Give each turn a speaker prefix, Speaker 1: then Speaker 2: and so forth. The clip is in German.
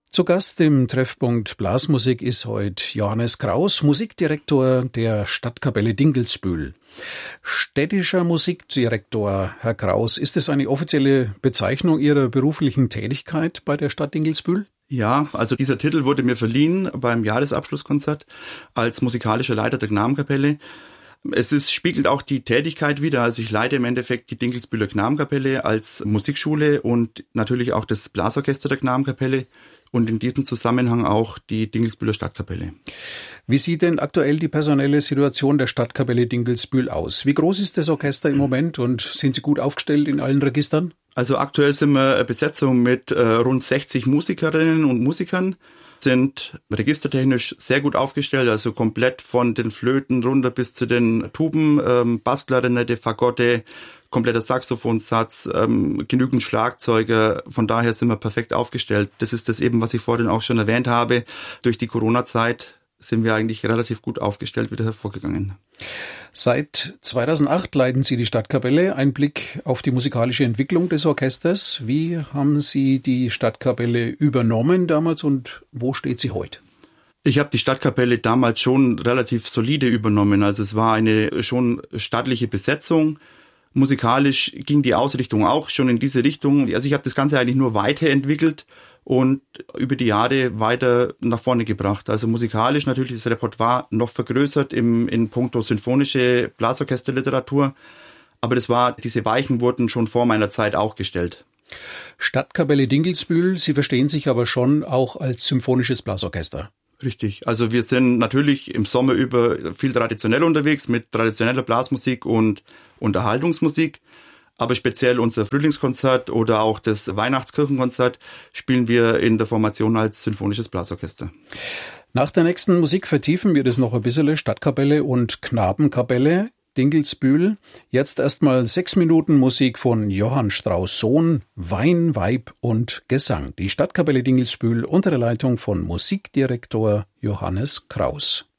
Speaker 1: Zu Gast im Treffpunkt Blasmusik ist heute Johannes Kraus, Musikdirektor der Stadtkapelle Dingelsbühl. Städtischer Musikdirektor, Herr Kraus, ist es eine offizielle Bezeichnung Ihrer beruflichen Tätigkeit bei der Stadt Dingelsbühl?
Speaker 2: Ja, also dieser Titel wurde mir verliehen beim Jahresabschlusskonzert als musikalischer Leiter der Knabenkapelle. Spiegelt auch die Tätigkeit wider. Also ich leite im Endeffekt die Dingelsbühler Knabenkapelle als Musikschule und natürlich auch das Blasorchester der Knabenkapelle und in diesem Zusammenhang auch die Dingelsbühler Stadtkapelle.
Speaker 1: Wie sieht denn aktuell die personelle Situation der Stadtkapelle Dingelsbühl aus? Wie groß ist das Orchester im Moment und sind Sie gut aufgestellt in allen Registern?
Speaker 2: Also aktuell sind wir eine Besetzung mit rund 60 Musikerinnen und Musikern, sind registertechnisch sehr gut aufgestellt, also komplett von den Flöten runter bis zu den Tuben, Bassklarinette, Fagotto, kompletter Saxophonsatz, genügend Schlagzeuger, von daher sind wir perfekt aufgestellt. Das ist das eben, was ich vorhin auch schon erwähnt habe. Durch die Corona-Zeit sind wir eigentlich relativ gut aufgestellt wieder hervorgegangen.
Speaker 1: Seit 2008 leiten Sie die Stadtkapelle. Ein Blick auf die musikalische Entwicklung des Orchesters. Wie haben Sie die Stadtkapelle übernommen damals und wo steht sie heute?
Speaker 2: Ich habe die Stadtkapelle damals schon relativ solide übernommen. Also es war eine schon stattliche Besetzung. Musikalisch ging die Ausrichtung auch schon in diese Richtung. Also ich habe das Ganze eigentlich nur weiterentwickelt und über die Jahre weiter nach vorne gebracht. Also musikalisch natürlich das Repertoire noch vergrößert in puncto sinfonische Blasorchesterliteratur. Aber diese Weichen wurden schon vor meiner Zeit auch gestellt.
Speaker 1: Stadtkapelle Dingelsbühl, Sie verstehen sich aber schon auch als symphonisches Blasorchester.
Speaker 2: Richtig. Also wir sind natürlich im Sommer über viel traditionell unterwegs mit traditioneller Blasmusik und Unterhaltungsmusik. Aber speziell unser Frühlingskonzert oder auch das Weihnachtskirchenkonzert spielen wir in der Formation als symphonisches Blasorchester.
Speaker 1: Nach der nächsten Musik vertiefen wir das noch ein bisschen, Stadtkapelle und Knabenkapelle. Dingelsbühl. Jetzt erstmal 6 Minuten Musik von Johann Strauss Sohn, Wein, Weib und Gesang. Die Stadtkapelle Dingelsbühl unter der Leitung von Musikdirektor Johannes Kraus.